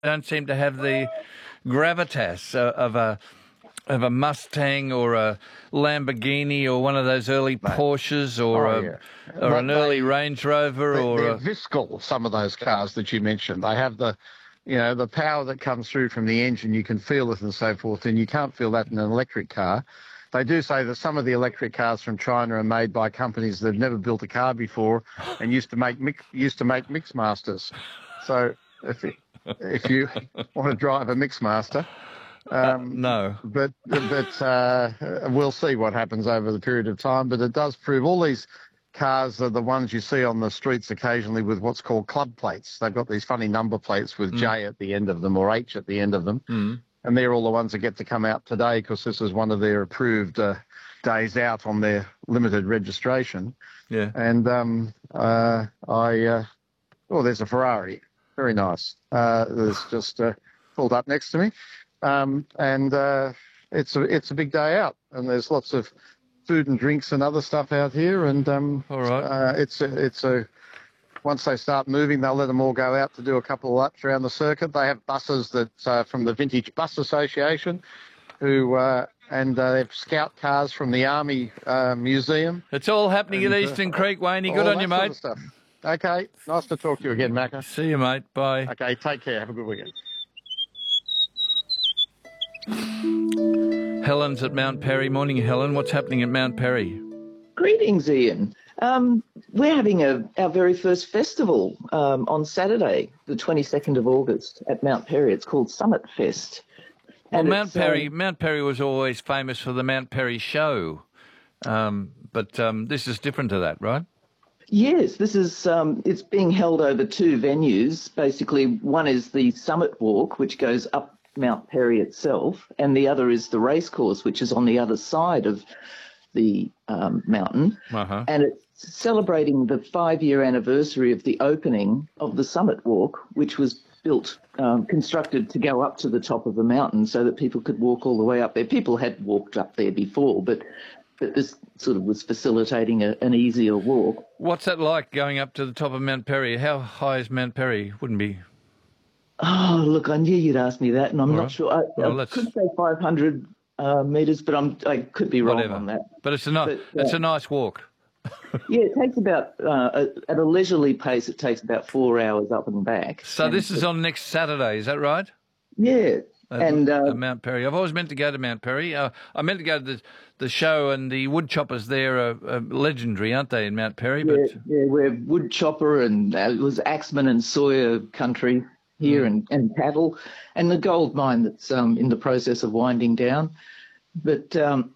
don't seem to have the gravitas of a Mustang or a Lamborghini or one of those early Porsches or an early Range Rover they're visceral, some of those cars that you mentioned. They have the power that comes through from the engine. You can feel it and so forth, and you can't feel that in an electric car. They do say that some of the electric cars from China are made by companies that have never built a car before and used to make Mixmasters. So if you want to drive a Mixmaster, no. But we'll see what happens over the period of time. But it does prove all these cars are the ones you see on the streets occasionally with what's called club plates. They've got these funny number plates with J at the end of them or H at the end of them. And they're all the ones that get to come out today because this is one of their approved days out on their limited registration. Yeah. And there's a Ferrari. Very nice. There's just pulled up next to me. It's a big day out, and there's lots of food and drinks and other stuff out here. And all right. Once they start moving, they'll let them all go out to do a couple of laps around the circuit. They have buses that from the Vintage Bus Association, and they have scout cars from the Army Museum. It's all happening at Eastern Creek, Wayne. Good on you, mate. Sort of stuff. Okay, nice to talk to you again, Macca. See you, mate. Bye. Okay, take care. Have a good weekend. Helen's at Mount Perry. Morning, Helen. What's happening at Mount Perry? Greetings, Ian. We're having our very first festival on Saturday, the 22nd of August at Mount Perry. It's called Summit Fest. Well, Mount Perry was always famous for the Mount Perry show, but this is different to that, right? Yes, this is. It's being held over two venues. Basically, one is the Summit Walk, which goes up Mount Perry itself, and the other is the racecourse, which is on the other side of the mountain. And it's celebrating the 5-year anniversary of the opening of the Summit Walk, which was built, constructed to go up to the top of the mountain so that people could walk all the way up there. People had walked up there before, but this sort of was facilitating an easier walk. What's that like, going up to the top of Mount Perry? How high is Mount Perry? Wouldn't be... Oh, look, I knew you'd ask me that, and I'm not sure. I could say 500 metres, but I could be wrong on that. But it's a nice walk. Yeah, it takes about, at a leisurely pace, it takes about 4 hours up and back. So this is on next Saturday, is that right? Yeah. Mount Perry. I've always meant to go to Mount Perry. I meant to go to the show, and the wood choppers there are legendary, aren't they, in Mount Perry? Yeah, we're wood chopper, and it was Axeman and Sawyer country here, and cattle, and the gold mine that's in the process of winding down. But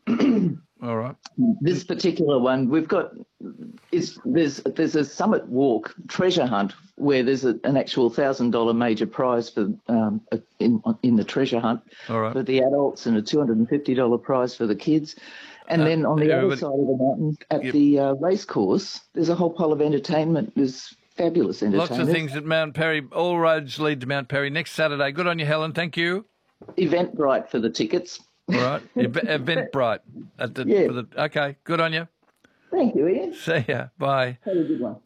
all right, this particular one we've got there's a Summit Walk treasure hunt where there's an actual $1,000 major prize for in the treasure hunt for the adults, and a $250 prize for the kids. And then on the other side of the mountain at the race course, there's a whole pile of entertainment. There's fabulous entertainment. Lots of things at Mount Perry. All roads lead to Mount Perry next Saturday. Good on you, Helen. Thank you. Eventbrite for the tickets. All right. Eventbrite. Okay. Good on you. Thank you, Ian. See ya. Bye. Have a good one.